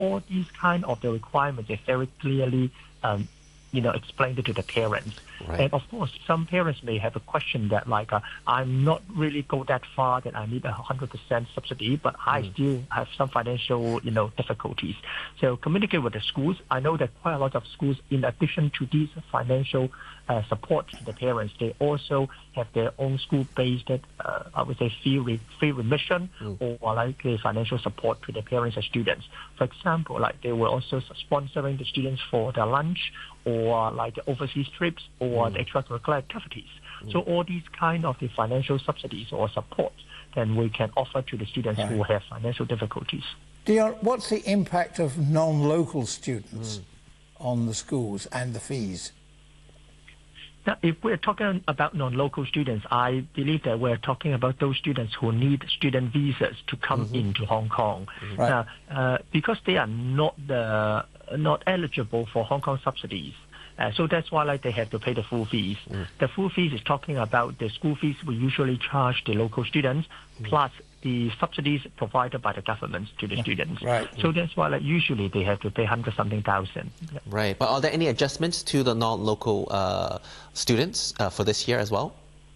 all these kind of the requirements is very clearly explained to the parents. Right. And of course, some parents may have a question that I'm not really go that far that I need 100% subsidy, but I still have some financial, difficulties. So communicate with the schools. I know that quite a lot of schools, in addition to these financial support to the parents, they also have their own school-based, I would say, fee remission or like a financial support to the parents and students. For example, like they were also sponsoring the students for their lunch or like the overseas trips or the extracurricular activities. So all these kind of the financial subsidies or support then we can offer to the students who have financial difficulties. Dion, what's the impact of non-local students on the schools and the fees? Now, if we're talking about non-local students, I believe that we're talking about those students who need student visas to come into Hong Kong. Right. Now, because they are not eligible for Hong Kong subsidies, so that's why they have to pay the full fees. The full fees is talking about the school fees we usually charge the local students, plus the subsidies provided by the government to the students. Right. So that's why usually they have to pay 100-something thousand. Right. But are there any adjustments to the non-local students for this year as well?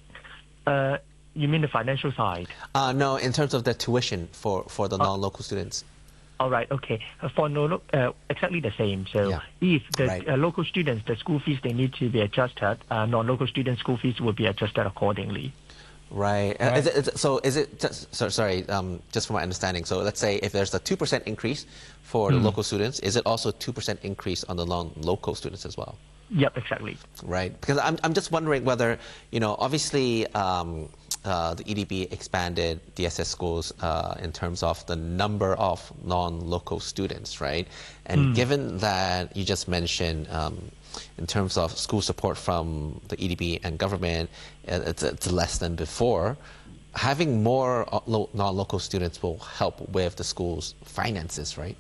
You mean the financial side? No, in terms of the tuition for the non-local students. All right, okay. For exactly the same. So if the local students, the school fees, they need to be adjusted, non-local student school fees will be adjusted accordingly. Right. Just for my understanding, so let's say if there's a 2% increase for the local students, is it also 2% increase on the non-local students as well? Yep, exactly. Right. Because I'm just wondering whether, obviously the EDB expanded DSS schools in terms of the number of non-local students, right? And given that you just mentioned in terms of school support from the EDB and government, it's less than before, having more non-local students will help with the school's finances, right?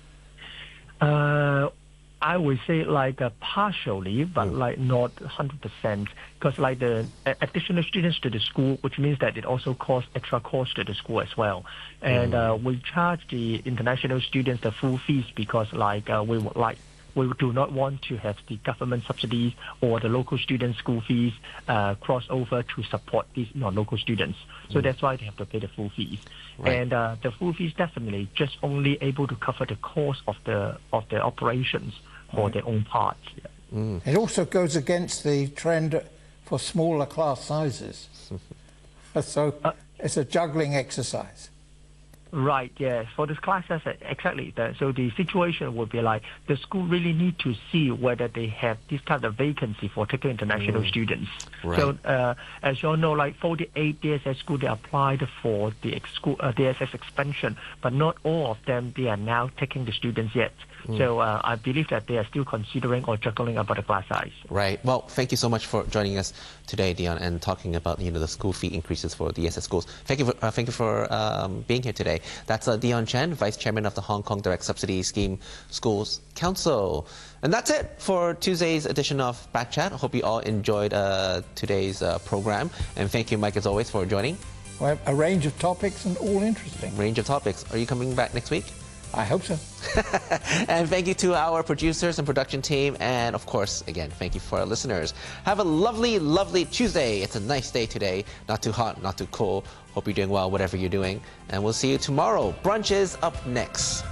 I would say partially, but not 100%, because the additional students to the school, which means that it also costs extra cost to the school as well. And we charge the international students the full fees because we do not want to have the government subsidies or the local student school fees cross over to support these non-local students. So that's why they have to pay the full fees. Right. And the full fees definitely just only able to cover the cost of the operations for their own parts. It also goes against the trend for smaller class sizes. So it's a juggling exercise. Right, yes. For this class, exactly. So the situation would be the school really need to see whether they have this kind of vacancy for taking international students. Right. So as you all know, 48 DSS schools, they applied for the DSS expansion, but not all of them, they are now taking the students yet. So I believe that they are still considering or juggling about the class size. Right. Well, thank you so much for joining us today, Dion, and talking about the school fee increases for DSS schools. Thank you for being here today. That's Dion Chen, Vice Chairman of the Hong Kong Direct Subsidy Scheme Schools Council. And that's it for Tuesday's edition of Backchat. I hope you all enjoyed today's program. And thank you, Mike, as always, for joining. We have a range of topics and all interesting. Range of topics. Are you coming back next week? I hope so. And thank you to our producers and production team. And of course, again, thank you for our listeners. Have a lovely, lovely Tuesday. It's a nice day today. Not too hot, not too cold. Hope you're doing well, whatever you're doing. And we'll see you tomorrow. Brunch is up next.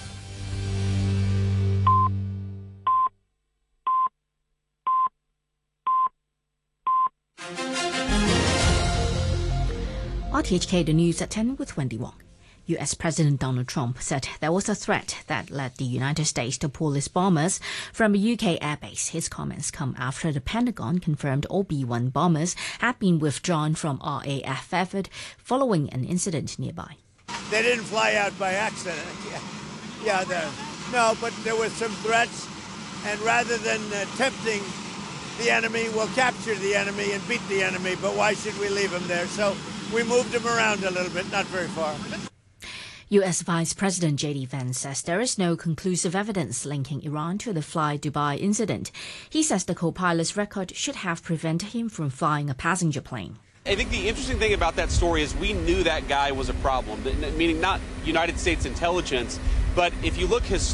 RTHK, the news at 10 with Wendy Wong. U.S. President Donald Trump said there was a threat that led the United States to pull its bombers from a UK airbase. His comments come after the Pentagon confirmed all B-1 bombers had been withdrawn from RAF effort following an incident nearby. They didn't fly out by accident. No, but there were some threats, and rather than tempting the enemy, we'll capture the enemy and beat the enemy, but why should we leave him there? So we moved him around a little bit, not very far. U.S. Vice President J.D. Vance says there is no conclusive evidence linking Iran to the Fly Dubai incident. He says the co-pilot's record should have prevented him from flying a passenger plane. I think the interesting thing about that story is we knew that guy was a problem, meaning not United States intelligence, But if you look historically,